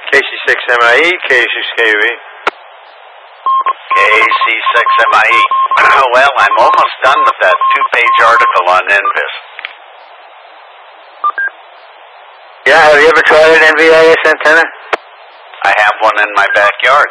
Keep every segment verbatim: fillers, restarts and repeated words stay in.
K C six M I E, K C six K V. K C six M I E. Well, I'm almost done with that two-page article on N V I S. Yeah, have you ever tried an N V I S antenna? I have one in my backyard.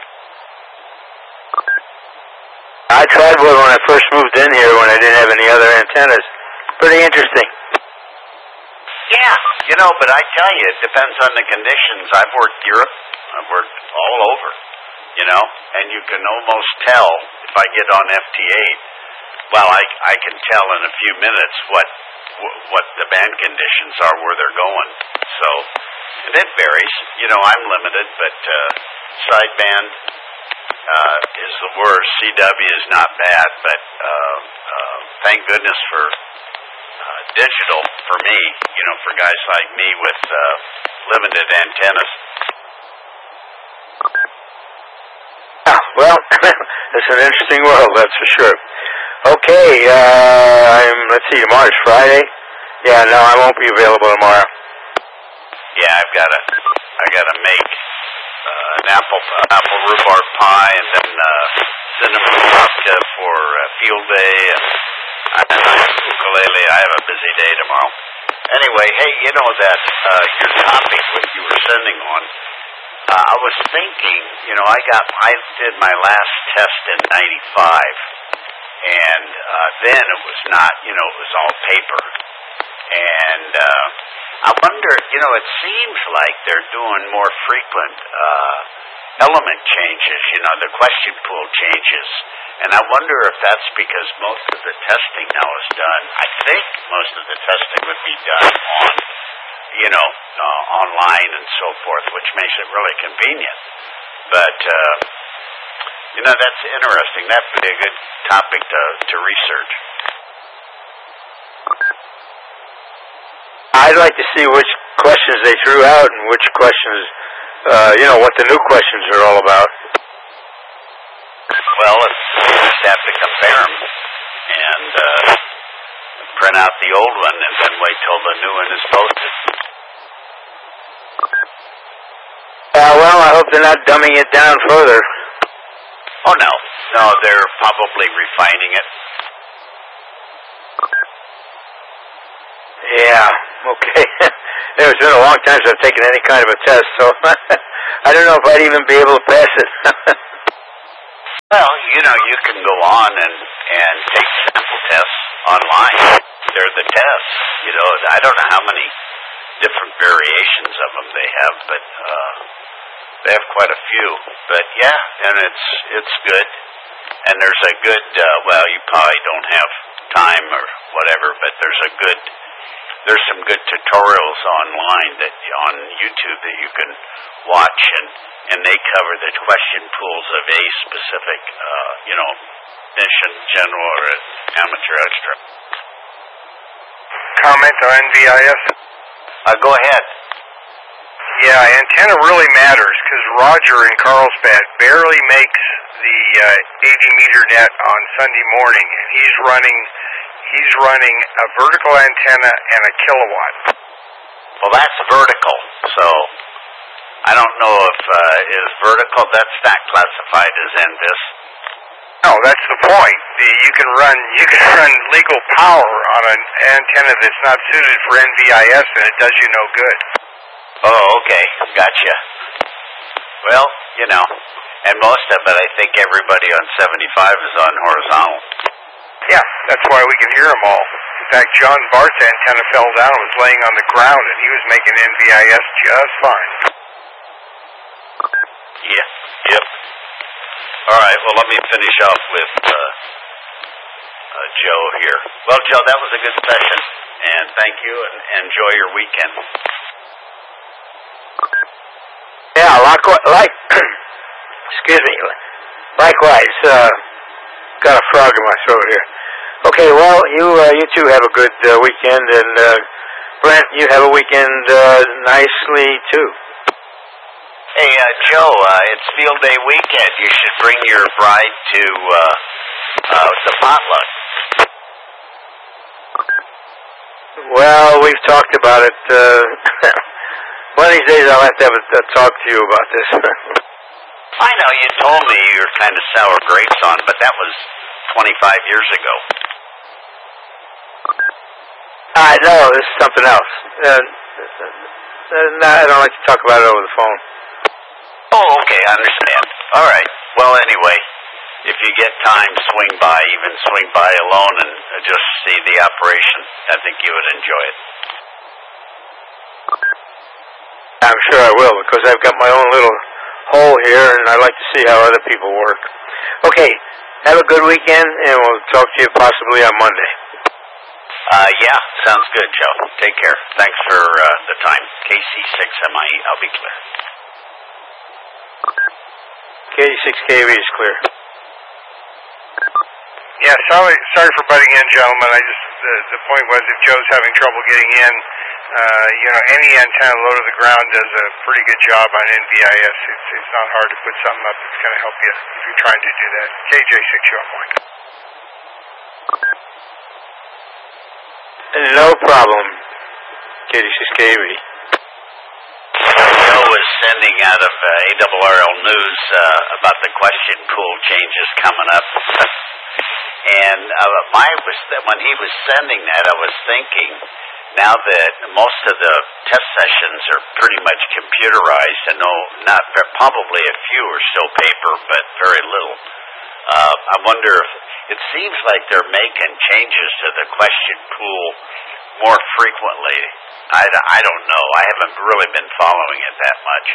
I tried one when I first moved in here when I didn't have any other antennas. Pretty interesting. Yeah, you know, but I tell you, it depends on the conditions. I've worked Europe, I've worked all over, you know, and you can almost tell if I get on F T eight, well, I, I can tell in a few minutes what what the band conditions are, where they're going. So, and it varies. You know, I'm limited, but uh, sideband uh, is the worst. C W is not bad, but uh, uh, thank goodness for uh, digital for me, you know, for guys like me with uh, limited antennas. Ah, well, it's an interesting world, that's for sure. Okay, uh, I'm, let's see, tomorrow's Friday. Yeah, no, I won't be available tomorrow. Yeah, I've got to, I got to make uh, an apple, uh, apple rhubarb pie, and then uh, cinnamon vodka for uh, field day, and I, ukulele. I have a busy day tomorrow. Anyway, hey, you know that uh, your topic, what you were sending on. Uh, I was thinking, you know, I got, I did my last test in ninety-five. And uh, then it was not, you know, it was all paper. And uh, I wonder, you know, it seems like they're doing more frequent uh, element changes, you know, the question pool changes. And I wonder if that's because most of the testing now is done. I think most of the testing would be done on, you know, uh, online and so forth, which makes it really convenient. But, uh, you know, that's interesting. That would be a good topic to, to research. I'd like to see which questions they threw out and which questions, uh, you know, what the new questions are all about. Well, it's, you just have to compare them and uh, print out the old one and then wait till the new one is posted. Uh, well, I hope they're not dumbing it down further. Oh, no. No, they're probably refining it. Yeah, okay. It's been a long time since I've taken any kind of a test, so I don't know if I'd even be able to pass it. Well, you know, you can go on and, and take sample tests online. They're the tests. You know, I don't know how many different variations of them they have, but uh, they have quite a few. But, yeah, and it's it's good. And there's a good, uh, well, you probably don't have time or whatever, but there's a good, there's some good tutorials online that on YouTube that you can watch, and, and they cover the question pools of a specific, uh, you know, mission, general, or amateur extra. Comment on N V I S? Uh, go ahead. Yeah, antenna really matters because Roger in Carlsbad barely makes the uh, eighty meter net on Sunday morning, and he's running he's running a vertical antenna and a kilowatt. Well, that's vertical, so I don't know if uh, is vertical. That's not classified as N V I S. No, that's the point. You can run you can run legal power on an antenna that's not suited for N V I S, and it does you no good. Oh, okay, gotcha. Well, you know, and most of it, I think everybody on seventy-five is on horizontal. Yeah, that's why we can hear them all. In fact, John Bart's antenna fell down and was laying on the ground, and he was making N V I S just fine. Yeah, yep. All right, well, let me finish off with uh, uh, Joe here. Well, Joe, that was a good session, and thank you, and enjoy your weekend. Yeah, likewise, like, excuse me, likewise, uh, got a frog in my throat here. Okay, well, you uh, you two have a good uh, weekend, and uh, Brent, you have a weekend uh, nicely, too. Hey, uh, Joe, uh, it's field day weekend. You should bring your bride to uh, uh, the potluck. Well, we've talked about it. Uh, One of these days I'll have to have a, a talk to you about this. I know you told me you were kind of sour grapes on, but that was twenty-five years ago. I know, this is something else. Uh, uh, no, I don't like to talk about it over the phone. Oh, okay, I understand. All right. Well, anyway, if you get time, swing by, even swing by alone and just see the operation. I think you would enjoy it. I'm sure I will, because I've got my own little hole here, and I like to see how other people work. Okay, have a good weekend, and we'll talk to you possibly on Monday. Uh, yeah, sounds good, Joe. Take care. Thanks for uh, the time. K C six M I E, I'll be clear. K six K V is clear. Yeah, sorry, sorry for butting in, gentlemen. I just the, the point was, if Joe's having trouble getting in, uh, you know, any antenna low to the ground does a pretty good job on N B I S. It's it's not hard to put something up that's going to help you if you're trying to do that. K J six U M Y. No problem, K six K V. Joe was sending out of uh, A R R L News uh, about the question pool changes coming up. And uh, my was that when he was sending that, I was thinking, now that most of the test sessions are pretty much computerized, and no, not probably a few are still paper, but very little. Uh, I wonder if it seems like they're making changes to the question pool more frequently. I, I don't know. I haven't really been following it that much.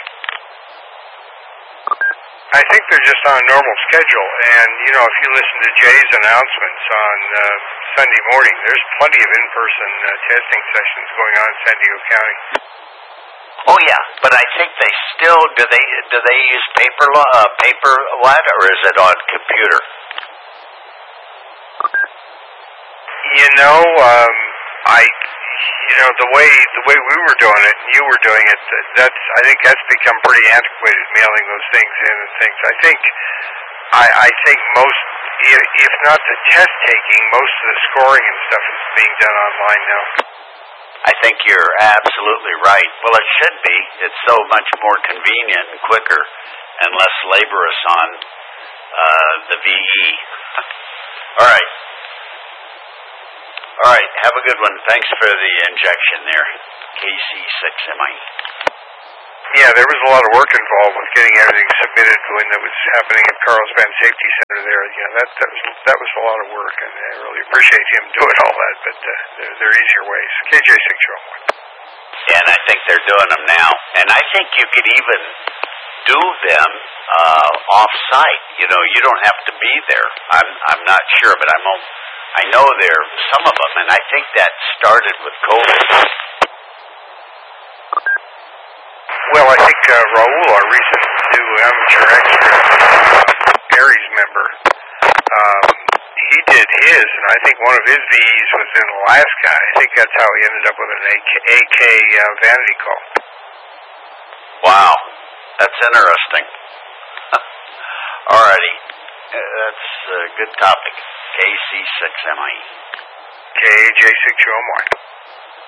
I think they're just on a normal schedule, and, you know, if you listen to Jay's announcements on uh, Sunday morning, there's plenty of in-person uh, testing sessions going on in San Diego County. Oh yeah, but I think they still do. They do they use paper uh, paper what, or is it on computer? You know, um, I, you know, the way the way we were doing it, and you were doing it, that's I think that's become pretty antiquated, mailing those things in and things. I think, I, I think most, if, if not the test taking, most of the scoring and stuff is being done online now. I think you're absolutely right. Well, it should be. It's so much more convenient and quicker and less laborious on uh, the V E. All right. All right. Have a good one. Thanks for the injection there, K C six M I E. Yeah, there was a lot of work involved with getting everything submitted when that was happening at Carlsbad Safety Center there. Yeah, that that was that was a lot of work, and I really appreciate him doing all that. But uh, there, there are easier ways. K J six oh one. Yeah, and I think they're doing them now. And I think you could even do them uh, off-site. You know, you don't have to be there. I'm I'm not sure, but I'm I know there are some of them, and I think that started with COVID. Well, I think uh, Raul, our recent new amateur expert, uh, Aries member, um, he did his, and I think one of his V Es was in Alaska. I think that's how he ended up with an A K, A K uh, vanity call. Wow, that's interesting. Alrighty, uh, that's a good topic. K C six M I E. K J six O M Y.